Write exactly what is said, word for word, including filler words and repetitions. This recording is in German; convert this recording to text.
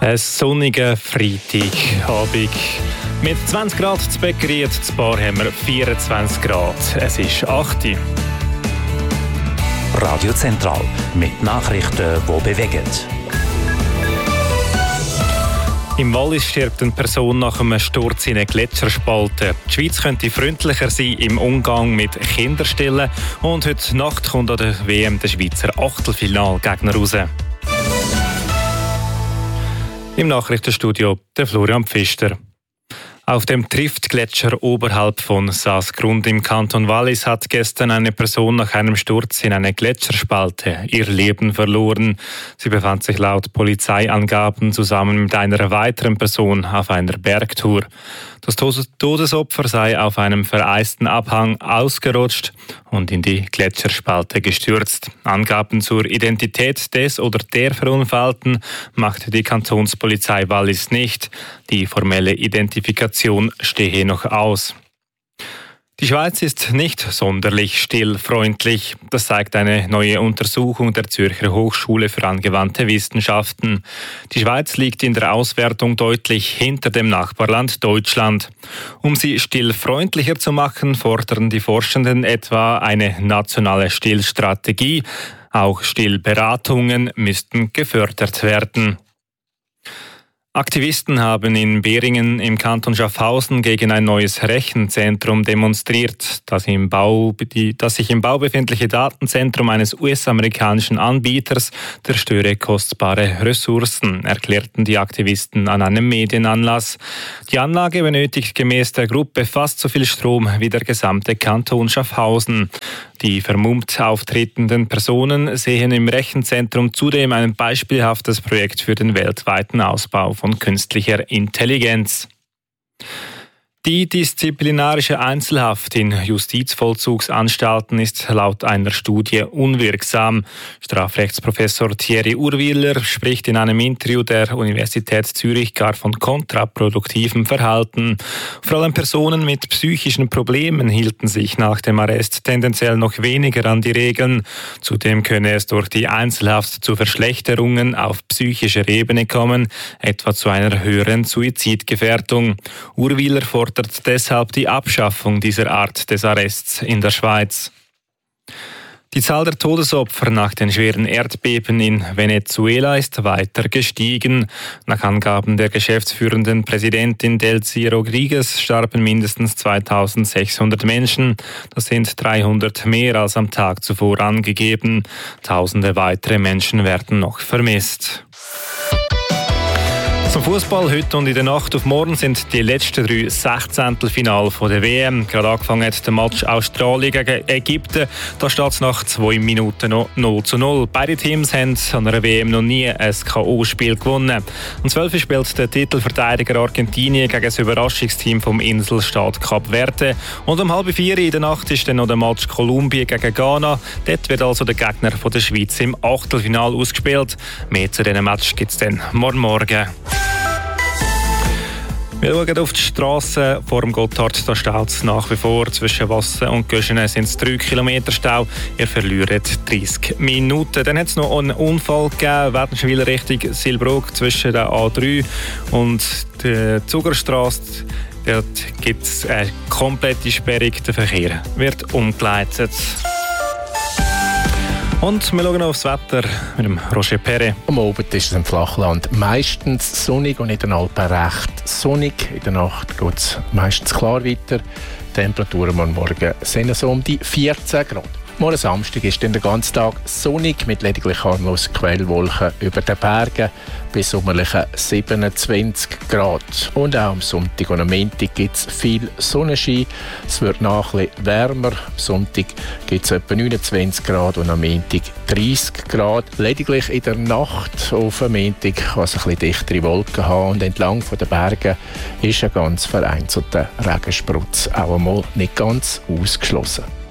Ein sonniger Freitagabend. Mit zwanzig Grad zu Bäckerei, zu Bar haben wir vierundzwanzig Grad. Es ist acht Uhr. Radio Zentral mit Nachrichten, die bewegen. Im Wallis stirbt eine Person nach einem Sturz in eine Gletscherspalte. Die Schweiz könnte freundlicher sein im Umgang mit Kinderstillen. Und heute Nacht kommt an der W M der Schweizer Achtelfinalgegner raus. Im Nachrichtenstudio der Florian Pfister. Auf dem Triftgletscher oberhalb von Saasgrund im Kanton Wallis hat gestern eine Person nach einem Sturz in eine Gletscherspalte ihr Leben verloren. Sie befand sich laut Polizeiangaben zusammen mit einer weiteren Person auf einer Bergtour. Das Todesopfer sei auf einem vereisten Abhang ausgerutscht und in die Gletscherspalte gestürzt. Angaben zur Identität des oder der Verunfallten machte die Kantonspolizei Wallis nicht. Die formelle Identifikation stehe noch aus. Die Schweiz ist nicht sonderlich stillfreundlich. Das zeigt eine neue Untersuchung der Zürcher Hochschule für angewandte Wissenschaften. Die Schweiz liegt in der Auswertung deutlich hinter dem Nachbarland Deutschland. Um sie stillfreundlicher zu machen, fordern die Forschenden etwa eine nationale Stillstrategie. Auch Stillberatungen müssten gefördert werden. Aktivisten haben in Beringen im Kanton Schaffhausen gegen ein neues Rechenzentrum demonstriert. Das, im Bau, die, das sich im Bau befindliche Datenzentrum eines U S-amerikanischen Anbieters zerstöre kostbare Ressourcen, erklärten die Aktivisten an einem Medienanlass. Die Anlage benötigt gemäß der Gruppe fast so viel Strom wie der gesamte Kanton Schaffhausen. Die vermummt auftretenden Personen sehen im Rechenzentrum zudem ein beispielhaftes Projekt für den weltweiten Ausbau von künstlicher Intelligenz. Die disziplinarische Einzelhaft in Justizvollzugsanstalten ist laut einer Studie unwirksam. Strafrechtsprofessor Thierry Urwiller spricht in einem Interview der Universität Zürich gar von kontraproduktivem Verhalten. Vor allem Personen mit psychischen Problemen hielten sich nach dem Arrest tendenziell noch weniger an die Regeln. Zudem könne es durch die Einzelhaft zu Verschlechterungen auf psychischer Ebene kommen, etwa zu einer höheren Suizidgefährdung. Urwiller fordert deshalb die Abschaffung dieser Art des Arrests in der Schweiz. Die Zahl der Todesopfer nach den schweren Erdbeben in Venezuela ist weiter gestiegen. Nach Angaben der geschäftsführenden Präsidentin Delcy Rodriguez starben mindestens zweitausendsechshundert Menschen. Das sind dreihundert mehr als am Tag zuvor angegeben. Tausende weitere Menschen werden noch vermisst. Zum Fußball heute und in der Nacht auf morgen sind die letzten drei Sechzehntelfinale der W M. Gerade angefangen hat der Match Australien gegen Ägypten. Da steht es nach zwei Minuten noch null zu null. Beide Teams haben an einer W M noch nie ein K O-Spiel gewonnen. Um zwölf Uhr spielt der Titelverteidiger Argentinien gegen das Überraschungsteam vom Inselstaat Kap Verde. Und um halb vier in der Nacht ist dann noch der Match Kolumbien gegen Ghana. Dort wird also der Gegner von der Schweiz im Achtelfinale ausgespielt. Mehr zu diesem Match gibt es dann morgen Morgen. Wir schauen auf die Strasse vor dem Gotthard. Da staut es nach wie vor. Zwischen Wassen und Göschenen sind es drei Kilometer Stau. Ihr verliert dreissig Minuten. Dann hat es noch einen Unfall gegeben. Wädenswil Richtung Silbrook zwischen der A drei und der Zugerstrasse. Dort gibt es eine komplette Sperrung. Der Verkehr wird umgeleitet. Und wir schauen aufs Wetter mit dem Roger Perret. Am Abend ist es im Flachland meistens sonnig und in den Alpen recht sonnig. In der Nacht geht es meistens klar weiter. Die Temperaturen am Morgen sind so um die vierzehn Grad. Morgen Samstag ist dann der ganze Tag sonnig mit lediglich harmlosen Quellwolken über den Bergen bis sommerliche siebenundzwanzig Grad. Und auch am Sonntag und am Montag gibt es viel Sonnenschein. Es wird nach ein bisschen wärmer. Am Sonntag gibt es etwa neunundzwanzig Grad und am Montag dreißig Grad. Lediglich in der Nacht auf dem Montag kann es ein bisschen dichtere Wolken haben und entlang von den Bergen ist ein ganz vereinzelter Regensprutz auch einmal nicht ganz ausgeschlossen.